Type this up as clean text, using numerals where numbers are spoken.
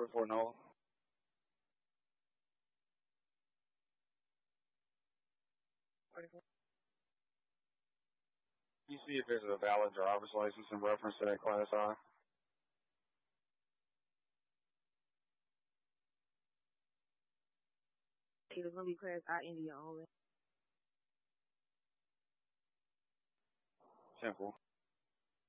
44 no. Can you see if there's a valid driver's license in reference to that class I? It's gonna be class I India only. Simple.